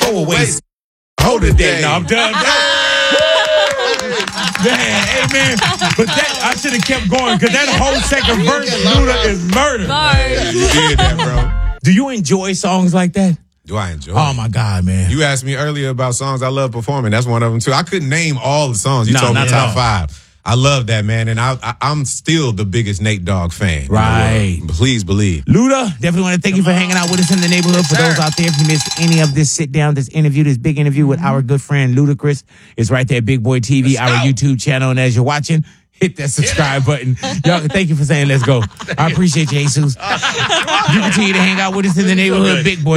go away. Hold it day. No, I'm done. Man, hey man, but that I should have kept going because that whole second verse, Luda, is murder. You did that, bro. Do you enjoy songs like that? Do I enjoy? Oh my God, man! You asked me earlier about songs I love performing. That's one of them too. I couldn't name all the songs. You told me top 5. I love that, man, and I'm still the biggest Nate Dogg fan. Right. Please believe. Luda, definitely want to thank you for hanging out with us in the neighborhood. For those out there, if you missed any of this sit down, this interview, this big interview with our good friend Ludacris, it's right there, Big Boy TV, our YouTube channel. And as you're watching, hit that subscribe button. Y'all, thank you for saying let's go. I appreciate you, Jesus. You continue to hang out with us in the neighborhood, Big Boy.